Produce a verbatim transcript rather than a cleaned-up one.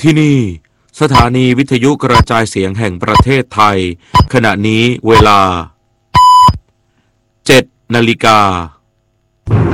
ที่นี่สถานีวิทยุกระจายเสียงแห่งประเทศไทยขณะนี้เวลาเจ็ดนาฬิกา